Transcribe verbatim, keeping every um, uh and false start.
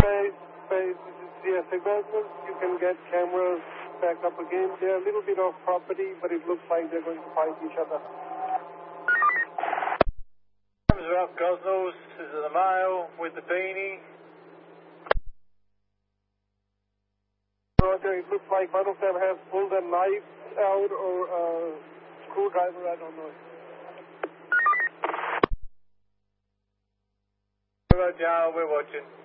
Space, space, this is C S A Goldman. You can get cameras back up again. They're a little bit off property, but it looks like they're going to fight each other. Cameras are up, Cosmos. This is the male with the beanie. Roger, it looks like one of them has pulled a knife out or a screwdriver, I don't know. Roger, we're watching.